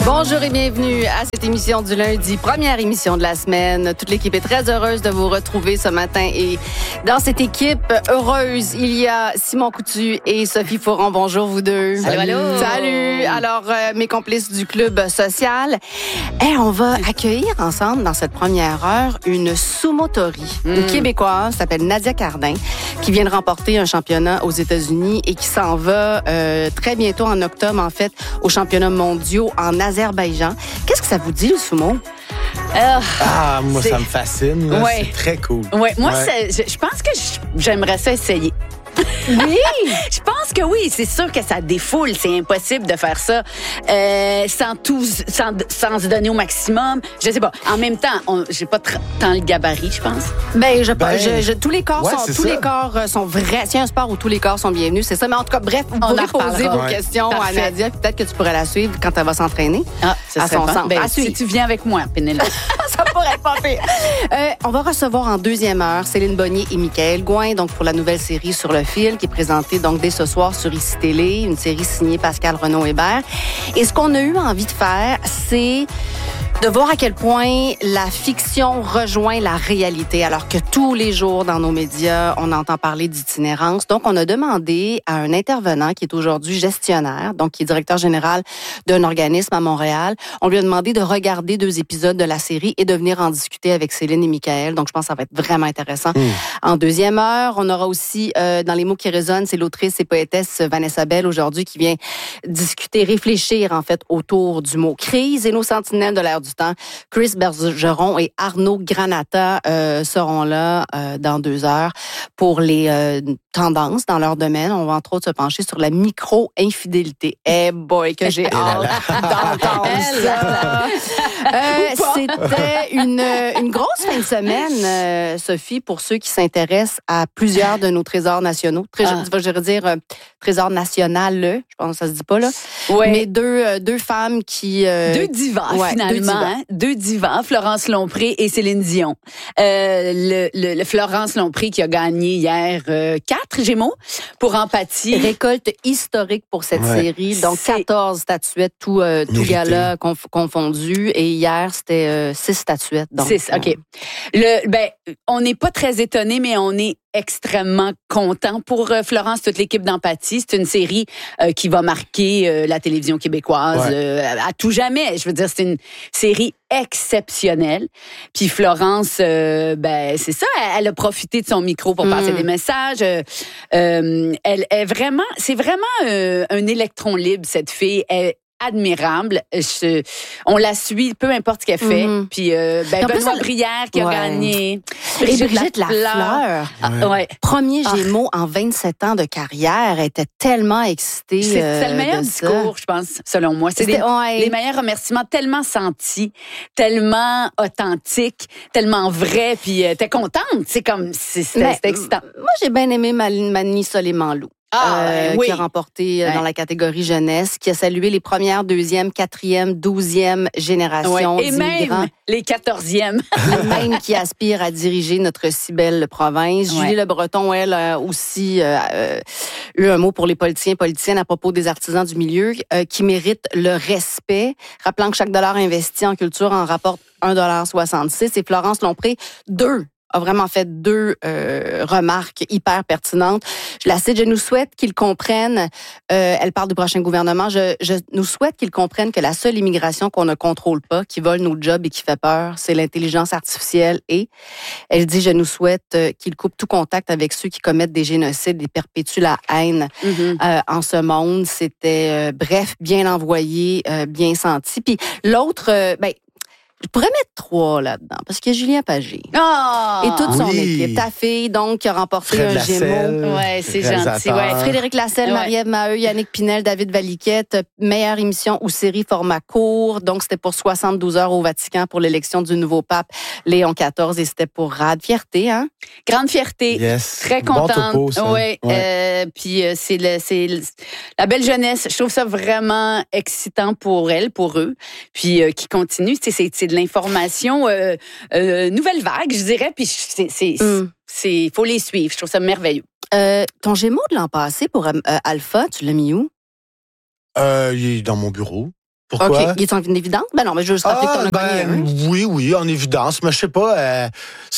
Bonjour et bienvenue à cette émission du lundi, première émission de la semaine. Toute l'équipe est très heureuse de vous retrouver ce matin. Et dans cette équipe heureuse, il y a Simon Coutu et Sophie Fauron. Bonjour vous deux. Allô, allô. Salut. Alors, mes complices du club social. On va accueillir ensemble dans cette première heure une sumotori, une Québécoise, s'appelle Nadia Cardin, qui vient de remporter un championnat aux États-Unis et qui s'en va très bientôt en octobre, en fait, aux championnats mondiaux en Azerbaïdjan. Qu'est-ce que ça vous dit, le sumo? Moi, ça me fascine. Là. Ouais. C'est très cool. Ouais, moi, je pense que j'aimerais ça essayer. Oui! Je pense que oui, c'est sûr que ça défoule, c'est impossible de faire ça sans se donner au maximum. Je sais pas. En même temps, j'ai pas tant le gabarit, je pense. Tous les corps les corps sont vrais. C'est un sport où tous les corps sont bienvenus, c'est ça. Mais en tout cas, bref, vous pourrez poser vos questions à Nadia. Peut-être que tu pourrais la suivre quand elle va s'entraîner. Ça serait bon. Si tu viens avec moi, Pénélope. Ça pourrait pas pire. On va recevoir en deuxième heure Céline Bonnier et Michaël Gouin, donc pour la nouvelle série Sur le fil, qui est présentée donc dès ce soir sur ICI Télé, une série signée Pascal Renaud-Hébert. Et ce qu'on a eu envie de faire, c'est de voir à quel point la fiction rejoint la réalité, alors que tous les jours dans nos médias, on entend parler d'itinérance. Donc, on a demandé à un intervenant qui est aujourd'hui gestionnaire, donc qui est directeur général d'un organisme à Montréal, on lui a demandé de regarder 2 épisodes de la série et de venir en discuter avec Céline et Michaël. Donc, je pense que ça va être vraiment intéressant. En deuxième heure, on aura aussi, dans les mots qui résonnent, c'est l'autrice et poétesse Vanessa Bell aujourd'hui qui vient discuter, réfléchir en fait autour du mot crise et nos sentinelles de l'ère du temps. Chris Bergeron et Arnaud Granata seront là dans 2 heures pour les tendances dans leur domaine. On va entre autres se pencher sur la micro-infidélité. Boy, que j'ai hâte d'entendre ça! C'était une grosse fin de semaine, Sophie, pour ceux qui s'intéressent à plusieurs de nos trésors nationaux. Je veux dire trésor national, je pense que ça se dit pas, là. Ouais. Mais deux femmes qui... 2 divas, finalement. 2 divas, Florence Lompré et Céline Dion. Le Florence Lompré qui a gagné hier 4 Gémeaux pour Empathie. Récolte historique pour cette série. Donc, 14 statuettes, tout gala confondu. Et hier, c'était 6 statuettes. 6, OK. On n'est pas très étonnés, mais on est extrêmement content pour Florence, toute l'équipe d'Empathie. C'est une série qui va marquer la télévision québécoise à tout jamais. Je veux dire, c'est une série exceptionnelle. Puis Florence, c'est ça, elle a profité de son micro pour passer des messages. Elle est vraiment, c'est vraiment un électron libre, cette fille. Elle est admirable. On la suit, peu importe ce qu'elle fait. Puis Benoît Brière qui a gagné. Et Brigitte Lafleur. Premier Ah. Gémeaux en 27 ans de carrière, elle était tellement excitée. C'était le meilleur discours, je pense, selon moi. C'est les meilleurs remerciements, tellement sentis, tellement authentiques, tellement vrais, puis t'es contente. C'était excitant. Moi, j'ai bien aimé Mani Soleiman-Lou. Qui a remporté dans la catégorie jeunesse, qui a salué les premières, 2e, 4e, 12e générations et d'immigrants. Même les 14e. Et même qui aspirent à diriger notre si belle province. Julie Le Breton, elle, a aussi eu un mot pour les politiciens et politiciennes à propos des artisans du milieu qui méritent le respect. Rappelant que chaque dollar investi en culture en rapporte 1,66 $. Et Florence Lompré, a vraiment fait 2 remarques hyper pertinentes. Je la cite, je nous souhaite qu'ils comprennent, elle parle du prochain gouvernement, je nous souhaite qu'ils comprennent que la seule immigration qu'on ne contrôle pas, qui vole nos jobs et qui fait peur, c'est l'intelligence artificielle. Et elle dit, je nous souhaite qu'ils coupent tout contact avec ceux qui commettent des génocides et perpétuent la haine en ce monde. C'était, bref, bien envoyé, bien senti. Puis l'autre, je pourrais mettre 3 là-dedans, parce qu'il y a Julien Pagé. Et toute son équipe. Ta fille, donc, qui a remporté un Gémeaux. Ouais, c'est gentil. Frédéric Lasselle, Marie-Ève Maheu, Yannick Pinel, David Valiquette, meilleure émission ou série format court. Donc, c'était pour 72 heures au Vatican pour l'élection du nouveau pape Léon XIV. Et c'était pour Rad. Fierté, hein? Grande fierté. Yes. Très contente. Bon topo, ça. Puis c'est la belle jeunesse. Je trouve ça vraiment excitant pour elle, pour eux. Puis qui continue. C'est de l'information nouvelle vague, je dirais. Puis faut les suivre. Je trouve ça merveilleux. Ton Gémeaux de l'an passé pour Alpha, tu l'as mis où? Il est dans mon bureau. Pourquoi? OK. Il est en évidence? Ben non, mais je veux juste rappeler que t'en as gagné un. Oui, en évidence. Mais je sais pas,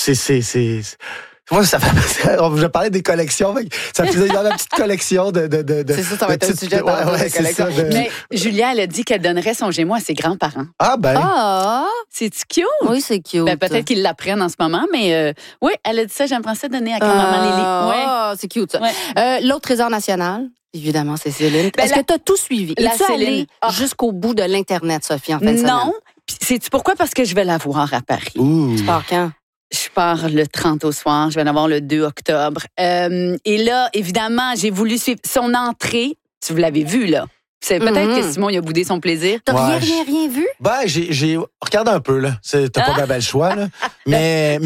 Moi, je parlais des collections. Ça faisait une petite collection de c'est ça va être un sujet de collection. Mais Julia, elle a dit qu'elle donnerait son Gémeaux à ses grands-parents. Ah, ben. Ah! C'est-tu cute? Oui, c'est cute. Ben, peut-être qu'ils l'apprennent en ce moment, mais oui, elle a dit ça, j'aimerais ça donner à grand-maman Lily. Ouais. Ah, c'est cute, ça. Ouais. L'autre trésor national, évidemment, c'est Céline. Est-ce que tu as tout suivi? Es-tu allée jusqu'au bout de l'Internet, Sophie, en fin de semaine? Non. Sais-tu pourquoi? Parce que je vais la voir à Paris. Tu pars quand? Je pars le 30 au soir. Je vais en avoir le 2 octobre. Et là, évidemment, j'ai voulu suivre son entrée. Tu vous l'avez vu, là. C'est peut-être que Simon, il a boudé son plaisir. T'as rien vu? Ben, j'ai regardé un peu, là. T'as pas de bel choix, là. mais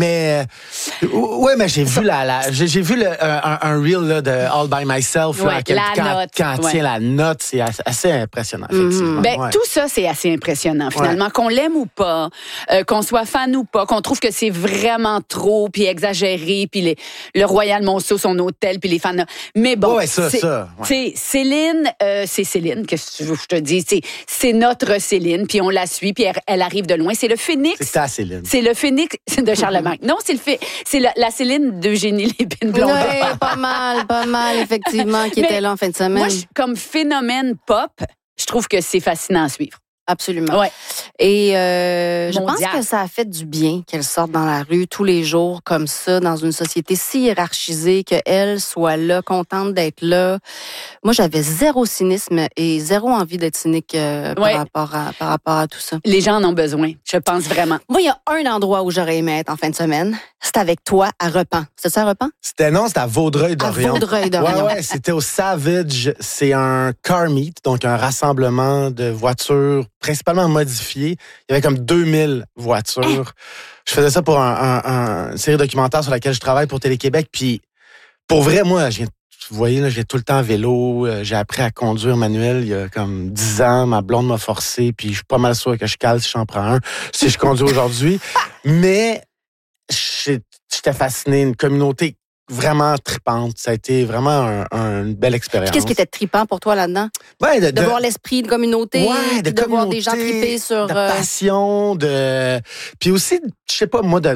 j'ai vu j'ai vu un reel, là, de All by Myself, là, quand tient la note. C'est assez impressionnant, effectivement. Ben, tout ça, c'est assez impressionnant, finalement. Qu'on l'aime ou pas, qu'on soit fan ou pas, qu'on trouve que c'est vraiment trop, puis exagéré, puis le Royal Monceau, son hôtel, puis les fans. Mais bon. Céline, c'est Céline. Qu'est-ce que tu veux que je te dise? C'est notre Céline, puis on la suit, puis elle arrive de loin. C'est le phénix. C'est ta Céline. C'est le phénix de Charlemagne. Non, c'est la Céline d'Eugénie Lépine-Blondeau. Oui, pas mal, effectivement, qui était là en fin de semaine. Moi, comme phénomène pop, je trouve que c'est fascinant à suivre. Absolument. Ouais. Et je pense que ça a fait du bien qu'elle sorte dans la rue tous les jours comme ça, dans une société si hiérarchisée, qu'elle soit là, contente d'être là. Moi, j'avais zéro cynisme et zéro envie d'être cynique par rapport à tout ça. Les gens en ont besoin, je pense vraiment. Moi, il y a un endroit où j'aurais aimé être en fin de semaine. C'est avec toi à Repens. C'est ça, à Repens? C'était à Vaudreuil-Dorion. À Vaudreuil-Dorion. Ouais, c'était au Savage. C'est un car meet, donc un rassemblement de voitures principalement modifiées. Il y avait comme 2000 voitures. Je faisais ça pour une série documentaire sur laquelle je travaille pour Télé-Québec. Puis, pour vrai, moi, vous voyez, là, j'ai tout le temps à vélo. J'ai appris à conduire manuel il y a comme 10 ans. Ma blonde m'a forcé. Puis, je suis pas mal sûr que je cale si j'en prends un, si je conduis aujourd'hui. Mais j'étais fasciné. Une communauté vraiment tripante. Ça a été vraiment une belle expérience. Puis qu'est-ce qui était tripant pour toi là-dedans? Ouais, de voir l'esprit de communauté, de voir des gens triper sur... De passion, Puis aussi, je sais pas, moi, de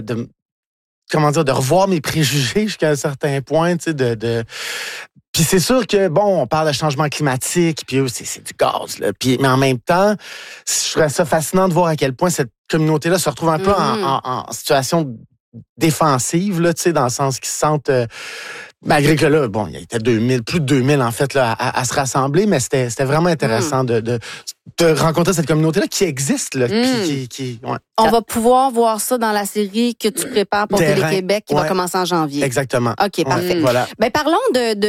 revoir mes préjugés jusqu'à un certain point, tu sais, Puis c'est sûr que, bon, on parle de changement climatique, puis c'est du gaz, là. Mais en même temps, je trouve ça fascinant de voir à quel point cette communauté-là se retrouve un peu en situation défensive, là, tu sais, dans le sens qu'ils se sentent... malgré que là, bon, il y avait plus de 2000, en fait, là, à se rassembler, mais c'était vraiment intéressant de rencontrer cette communauté-là qui existe, là. On va pouvoir voir ça dans la série que tu prépares pour Télé-Québec qui va commencer en janvier. Exactement. OK, parfait. Voilà. Ben, parlons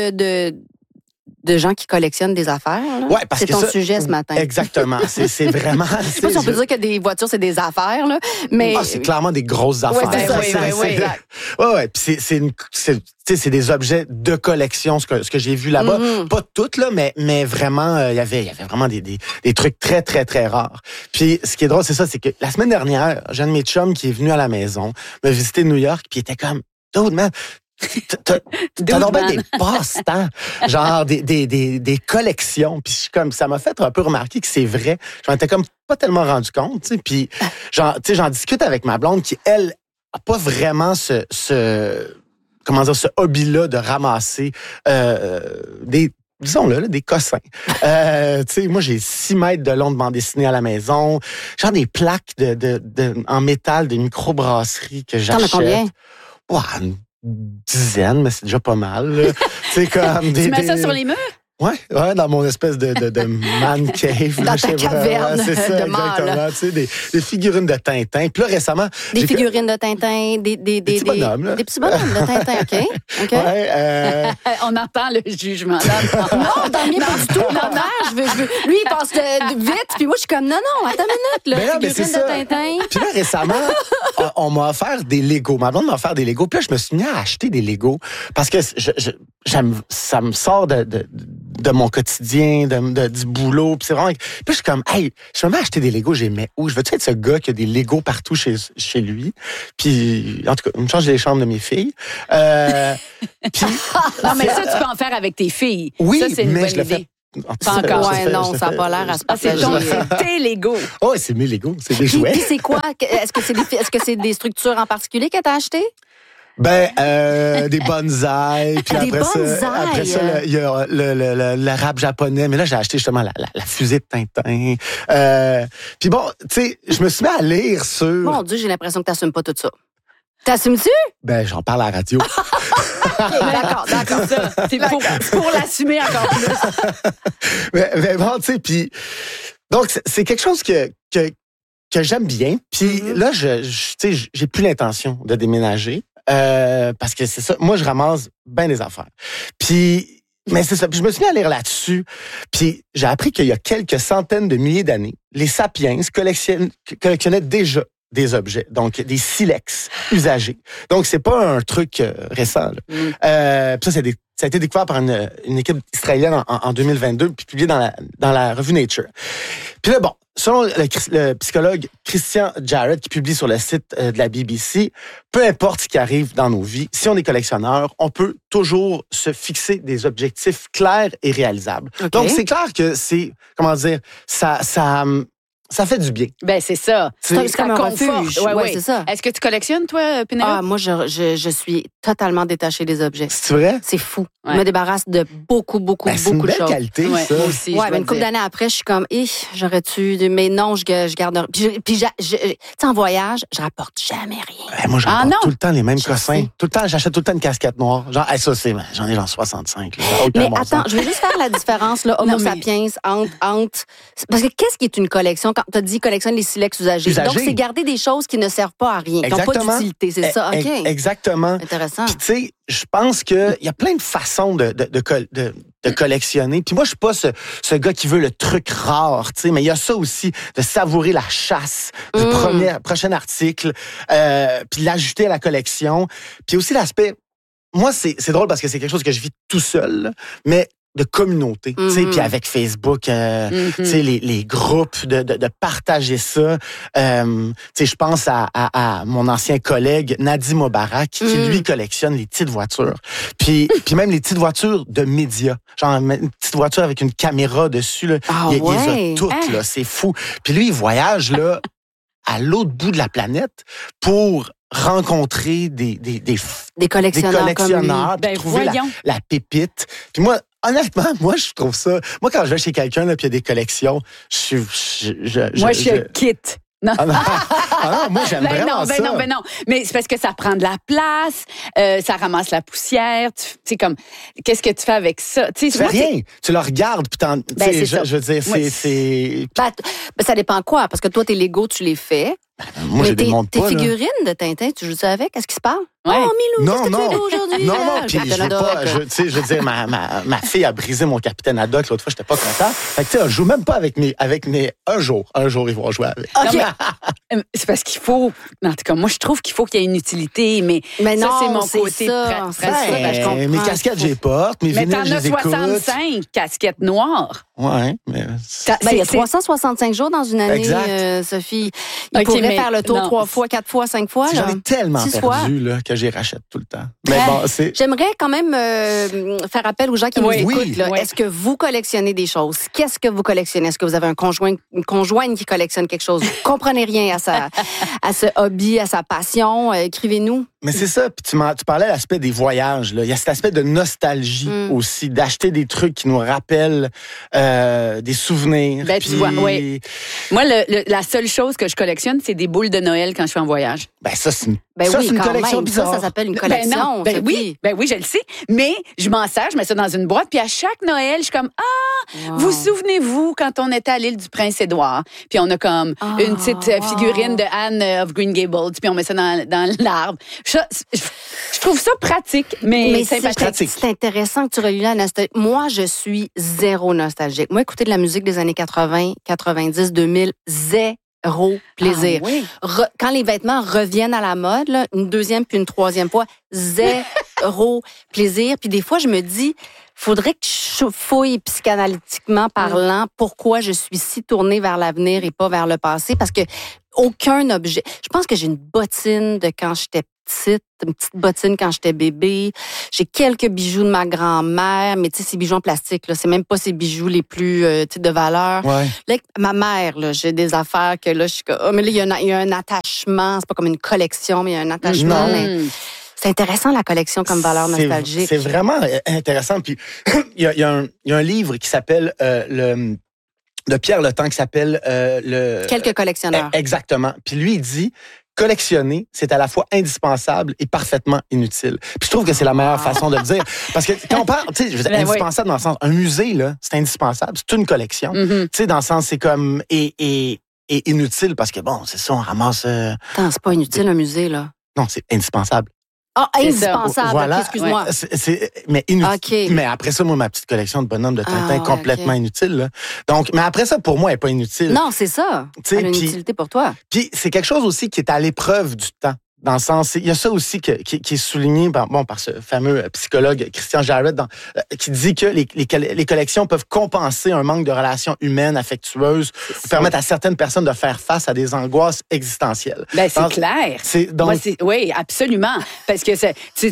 de gens qui collectionnent des affaires. Là. Ouais, parce c'est que ton sujet ce matin. Exactement. C'est vraiment... Je sais pas si on peut dire que des voitures, c'est des affaires, là, mais... c'est clairement des grosses affaires. Oui. Ouais, puis c'est des objets de collection, ce que j'ai vu là-bas. Pas toutes, là, mais vraiment, il y avait vraiment des trucs très, très, très rares. Puis ce qui est drôle, c'est ça, c'est que la semaine dernière, j'ai un de mes chums qui est venu à la maison, m'a visité New York, puis il était comme, dude, man, t'as donc bien des passe-temps, genre des collections. Puis comme ça m'a fait un peu remarquer que c'est vrai. Je m'en étais comme pas tellement rendu compte, tu sais. Puis j'en discute avec ma blonde qui, elle, a pas vraiment ce hobby-là de ramasser disons-le, des cossins. Tu sais, moi, j'ai 6 mètres de long de bande dessinée à la maison. Genre des plaques en métal de microbrasserie que j'achète. T'en as combien? Une dizaine, mais c'est déjà pas mal. C'est comme tu mets ça sur les murs? Ouais, dans mon espèce de man cave. Dans ta caverne c'est ça, de mâle. Exactement. Tu sais, des figurines de Tintin. Puis là, récemment... Des figurines de Tintin, des petits bonhommes, là. Des petits bonhommes de Tintin, OK? Ouais, on entend le jugement. Non, dans le mien, pas du tout. Lui, il passe vite, puis moi, je suis comme, non, attends une minute, là, figurines de Tintin. Puis là, récemment, on m'a offert des Legos. Ma blonde m'a offert des Legos. Puis là, je me suis mis à acheter des Legos parce que ça me sort de mon quotidien, du boulot. Puis c'est vraiment... Puis je suis comme, hey, je me mets à acheter des Legos, j'aimais où? Je veux-tu être ce gars qui a des Legos partout chez lui? Puis, en tout cas, me change les chambres de mes filles. Puis, non, mais ça, tu peux en faire avec tes filles. Oui, ça, c'est une mais bonne je le idée. fais. Pas encore. Ouais, non, ça n'a pas l'air à se C'est partager. tes Lego. Oh, c'est mes Legos, c'est des Puis jouets. c'est quoi? Est-ce que c'est des structures en particulier que tu as achetées? Ben, des bonsaïs. Puis Des bonsaïs. après ça, il y a le rap japonais. Mais là, j'ai acheté justement la fusée de Tintin. Puis bon, tu sais, je me suis mis à lire sur... Mon Dieu, j'ai l'impression que tu n'assumes pas tout ça. T'assumes-tu? Ben, j'en parle à la radio. D'accord. C'est pour l'assumer encore plus. mais bon, tu sais, puis... Donc, c'est quelque chose que j'aime bien. Puis là, tu sais, j'ai plus l'intention de déménager. Parce que c'est ça. Moi, je ramasse bien des affaires. Puis, mais c'est ça. Puis je me suis mis à lire là-dessus. Puis j'ai appris qu'il y a quelques centaines de milliers d'années, les sapiens collectionnaient déjà des objets, donc des silex usagés. Donc c'est pas un truc récent. Puis ça, ça a été découvert par une équipe israélienne en 2022, puis publié dans la revue Nature. Puis là, bon, selon le psychologue Christian Jarrett, qui publie sur le site de la BBC, peu importe ce qui arrive dans nos vies, si on est collectionneur, on peut toujours se fixer des objectifs clairs et réalisables. Okay. Donc, c'est clair que c'est, comment dire, ça fait du bien. Ben c'est ça. C'est comme un refuge. Ouais, c'est ça. Est-ce que tu collectionnes, toi, Pénélope? Ah, moi, je suis totalement détachée des objets. C'est vrai? C'est fou. Je me débarrasse de beaucoup de choses. C'est une belle qualité, ça. Moi aussi, ouais, mais une couple d'années après, je suis comme, j'aurais-tu... Mais non, je garde... Puis tu sais, en voyage, je rapporte jamais rien. Moi, j'apporte tout le temps les mêmes cossins. Tout le temps, j'achète tout le temps une casquette noire. Genre, ça, j'en ai genre 65. Là. Mais attends, je vais juste faire la différence, là, Homo sapiens, entre... Parce que qu'est-ce qui est une collection? Quand tu as dit collectionne les silex usagés. Donc, c'est garder des choses qui ne servent pas à rien, qui n'ont pas d'utilité. C'est ça, OK. Exactement. Intéressant. Puis, tu sais, je pense qu'il y a plein de façons de collectionner. Puis moi, je suis pas ce gars qui veut le truc rare, tu sais, mais il y a ça aussi, de savourer la chasse du prochain article, puis l'ajouter à la collection. Puis aussi l'aspect... Moi, c'est drôle parce que c'est quelque chose que je vis tout seul, mais de communauté, tu sais, puis avec Facebook, tu sais, les groupes, de partager ça. Tu sais, je pense à mon ancien collègue Nadim Mobarak, qui lui collectionne les petites voitures. Puis même les petites voitures de médias. Genre, une petite voiture avec une caméra dessus, là. Il les a toutes, là. C'est fou. Puis lui, il voyage, là, à l'autre bout de la planète pour rencontrer des collectionneurs comme trouver la pépite. Puis moi, honnêtement, je trouve ça... Moi, quand je vais chez quelqu'un, là, puis il y a des collections, je quitte. Non. Non, moi, j'aime vraiment ça. Non. Mais c'est parce que ça prend de la place, ça ramasse la poussière. Tu sais, comme, qu'est-ce que tu fais avec ça? Tu fais rien. Tu le regardes, puis je veux dire, c'est... ça dépend quoi, parce que toi, tes Legos, tu les fais. Moi, je les démonte pas. Tes figurines de Tintin, tu joues ça avec? Est-ce qu'ils se parlent? Ouais. Oh, Milou, qu'est-ce que tu fais aujourd'hui? Non, puis je veux pas... Je veux dire, ma fille a brisé mon Capitaine Haddock l'autre fois, j'étais pas content. Fait que, tu sais, je joue même pas avec mes... Un jour, ils vont jouer avec. OK. C'est parce qu'il faut... En tout cas, moi, je trouve qu'il faut qu'il y ait une utilité, mais non, ça, c'est mon côté pratique. Mes casquettes, j'ai porte, mes vinyles, je les écoute. Mais t'en as 65 casquettes noires. Ouais, mais... il y a 365 jours dans une année, Sophie. Il pourrait faire le tour 3 fois, 4 fois, 5 fois. J'en ai tellement perdu là, que j'y rachète tout le temps. Mais bon, j'aimerais quand même faire appel aux gens qui nous écoutent. Là. Est-ce que vous collectionnez des choses? Qu'est-ce que vous collectionnez? Est-ce que vous avez une conjointe qui collectionne quelque chose? Vous ne comprenez rien à ce hobby, à sa passion? Écrivez-nous. Mais c'est ça. Puis tu parlais de l'aspect des voyages. Là. Il y a cet aspect de nostalgie aussi, d'acheter des trucs qui nous rappellent des souvenirs. Ben, tu vois, oui. Moi, la seule chose que je collectionne, c'est des boules de Noël quand je suis en voyage. Ben ça, c'est une collection bizarre. Ça s'appelle une collection. Oui, je le sais. Mais je m'en sers, je mets ça dans une boîte. Puis à chaque Noël, je suis comme, vous souvenez-vous quand on était à l'île du Prince-Édouard? Puis on a comme une petite figurine de Anne of Green Gables. Puis on met ça dans l'arbre. Je trouve ça pratique, mais c'est pratique. C'est intéressant que tu relis la nostalgie. Moi, je suis zéro nostalgique. Moi, écouter de la musique des années 80, 90, 2000, zéro plaisir. Oui. Quand les vêtements reviennent à la mode, là, une deuxième puis une troisième fois, zéro plaisir. Puis des fois, je me dis, faudrait que je fouille psychanalytiquement parlant pourquoi je suis si tournée vers l'avenir et pas vers le passé. Parce que aucun objet... Je pense que j'ai une bottine de quand j'étais une petite bottine quand j'étais bébé. J'ai quelques bijoux de ma grand-mère, mais tu sais, ces bijoux en plastique, là, c'est même pas ces bijoux les plus de valeur. Ouais. Là, ma mère, là, j'ai des affaires que là, je suis comme, mais là, il y a un attachement. C'est pas comme une collection, mais il y a un attachement. Non. Mais c'est intéressant, la collection, comme valeur nostalgique. C'est vraiment intéressant. Puis, il y a un livre qui s'appelle de Pierre Le Temps qui s'appelle Quelques collectionneurs. Exactement. Puis lui, il dit collectionner, c'est à la fois indispensable et parfaitement inutile. Puis je trouve que c'est la meilleure façon de le dire. Parce que quand on parle, tu sais, je veux dire, indispensable dans le sens, un musée, là, c'est indispensable, c'est une collection. Tu sais, dans le sens, c'est comme, et inutile parce que bon, c'est ça, on ramasse. Attends, c'est pas inutile, un musée, là. Non, c'est indispensable. Ah, indispensable, voilà, okay, excuse-moi. Mais inutile. Okay. Mais après ça, moi, ma petite collection de bonhommes de Tintin, complètement inutile. Là. Donc, mais après ça, pour moi, elle n'est pas inutile. Non, c'est ça. Elle a une utilité pour toi. Puis c'est quelque chose aussi qui est à l'épreuve du temps. Dans le sens, il y a ça aussi qui est souligné par ce fameux psychologue Christian Jarrett qui dit que les collections peuvent compenser un manque de relations humaines, affectueuses, permettre à certaines personnes de faire face à des angoisses existentielles. Ben, c'est clair. Oui, absolument. Parce que tu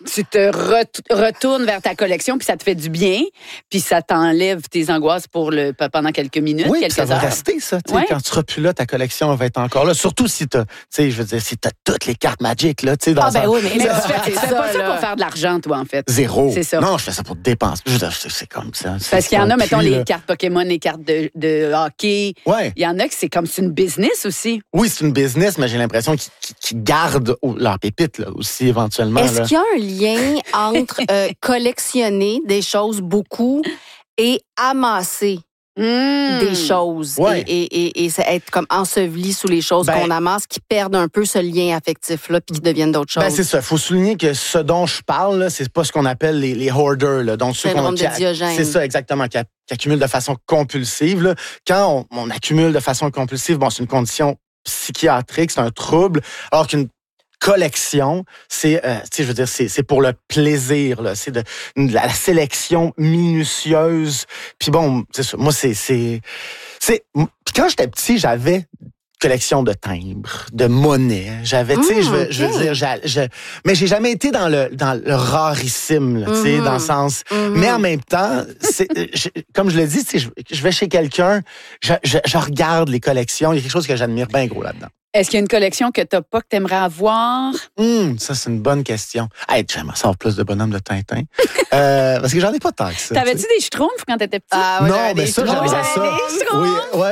te retournes vers ta collection, puis ça te fait du bien, puis ça t'enlève tes angoisses pendant quelques minutes, quelques ça heures. Va rester, ça. Quand tu seras plus là, ta collection va être encore là. Surtout si tu as toutes les cartes Magic, là, tu sais, dans oui, mais tu fais pas ça pour faire de l'argent, toi, en fait. Zéro. C'est ça. Non, je fais ça pour dépenser. C'est comme ça. Parce qu'il y en a, mettons, les cartes Pokémon, les cartes de hockey. Ouais. Il y en a que c'est comme c'est une business aussi. Oui, c'est une business, mais j'ai l'impression qu'ils gardent leur pépite, là, aussi, éventuellement. Est-ce qu'il y a un lien entre collectionner des choses beaucoup et amasser des choses et être comme enseveli sous les choses qu'on amasse, qui perdent un peu ce lien affectif-là puis qui deviennent d'autres choses? C'est ça. Il faut souligner que ce dont je parle, là, c'est pas ce qu'on appelle les hoarders. Là, donc ceux de Diogène. C'est ça, exactement, qui accumulent de façon compulsive. Là. Quand on accumule de façon compulsive, c'est une condition psychiatrique, c'est un trouble, alors qu'une collection, c'est pour le plaisir, là, c'est de la sélection minutieuse. Puis bon, c'est ça. Moi, puis quand j'étais petit, j'avais collection de timbres, de monnaie. J'avais, tu sais, je veux dire, mais j'ai jamais été dans le rarissime, là, tu sais, dans le sens. Mais en même temps, comme je le dis, tu sais, je vais chez quelqu'un, je regarde les collections. Il y a quelque chose que j'admire bien gros là-dedans. Est-ce qu'il y a une collection que t'as pas, que t'aimerais avoir? Ça, c'est une bonne question. J'aimerais savoir plus de bonhommes de Tintin. Parce que j'en ai pas tant que ça. T'avais-tu des schtroumpfs quand t'étais petit? Non, mais ça, j'aimerais ça. Oui.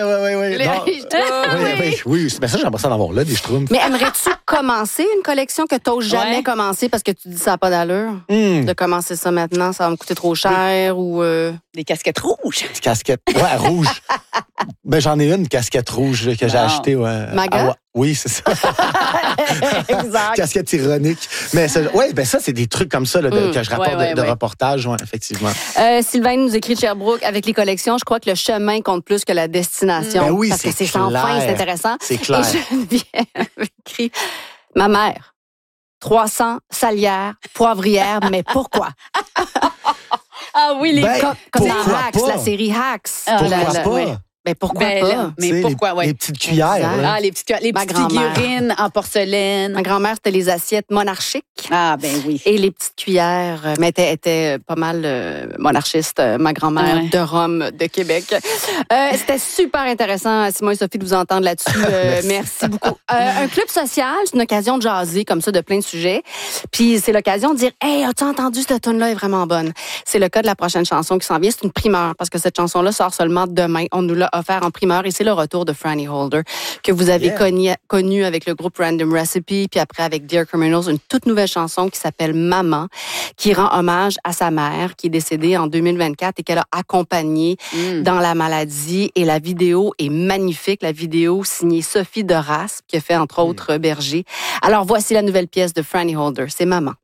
Oui, mais ça, j'aimerais ça d'avoir là, des schtroumpfs. Mais aimerais-tu commencer une collection que t'oses jamais commencer parce que tu dis ça n'a pas d'allure? De commencer ça maintenant, ça va me coûter trop cher ou... Des casquettes rouges? Des casquettes, rouges. J'en ai une casquette rouge que j'ai achetée. Maga? Oui, c'est ça. Exact. Casquette ironique. Mais ça, c'est des trucs comme ça là, que je rapporte de reportages, effectivement. Sylvain nous écrit de Sherbrooke, avec les collections, je crois que le chemin compte plus que la destination. Oui, parce que c'est sans fin, c'est intéressant. C'est clair. Et Geneviève écrit, ma mère, 300 salières, poivrières, mais pourquoi? Ah oui, comme dans Hacks, la série Hacks. Pourquoi pas? Mais pourquoi pas? Mais pourquoi, les petites cuillères. Les petites figurines en porcelaine. Ma grand-mère, c'était les assiettes monarchiques. Ah, ben oui. Et les petites cuillères, mais était pas mal monarchiste, ma grand-mère de Rome, de Québec. C'était super intéressant, Simon et Sophie, de vous entendre là-dessus. Merci beaucoup. Un club social, c'est une occasion de jaser comme ça de plein de sujets. Puis c'est l'occasion de dire, hey, as-tu entendu cette tune-là est vraiment bonne? C'est le cas de la prochaine chanson qui s'en vient. C'est une primeur parce que cette chanson-là sort seulement demain. On nous l'a offert en primeur et c'est le retour de Franny Holder que vous avez connu avec le groupe Random Recipe puis après avec Dear Criminals, une toute nouvelle chanson qui s'appelle Maman, qui rend hommage à sa mère qui est décédée en 2024 et qu'elle a accompagnée dans la maladie. Et la vidéo est magnifique. La vidéo signée Sophie de Raspe qui a fait entre autres Berger. Alors voici la nouvelle pièce de Franny Holder, c'est Maman.